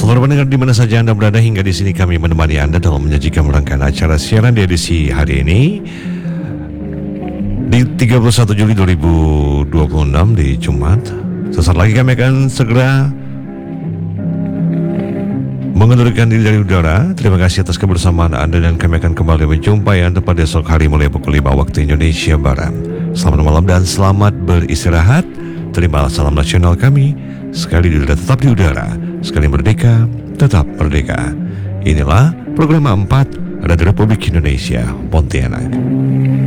Para pendengar di mana saja Anda berada, hingga di sini kami menemani Anda dalam menyajikan rangkaian acara siaran di edisi hari ini di 31 Juli 2026 di Jumat. Sesaat lagi kami akan segera mengundurkan diri dari udara. Terima kasih atas kebersamaan Anda dan kami akan kembali menjumpai Anda pada esok hari mulai pukul 5 waktu Indonesia Barat. Selamat malam dan selamat beristirahat. Terimalah salam nasional kami. Sekali di udara tetap di udara, sekali merdeka tetap merdeka. Inilah program 4 Radio Republik Indonesia Pontianak.